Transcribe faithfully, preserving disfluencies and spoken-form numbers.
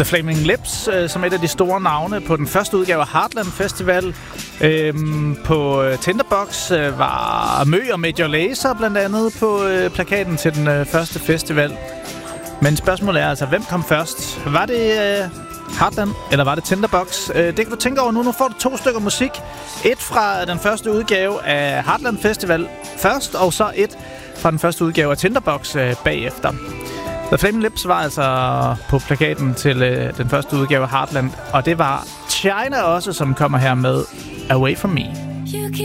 The Flaming Lips, øh, som et af de store navne på den første udgave af Heartland Festival. Øhm, på Tinderbox øh, var Mø og Major Lazer blandt andet på øh, plakaten til den øh, første festival. Men spørgsmålet er altså, hvem kom først? Var det øh, Heartland, eller var det Tinderbox? Øh, det kan du tænke over nu. Nu får du to stykker musik. Et fra den første udgave af Heartland Festival først, og så et fra den første udgave af Tinderbox øh, bagefter. The Flaming Lips var altså på plakaten til øh, den første udgave af Heartland, og det var China også, som kommer her med Away From Me.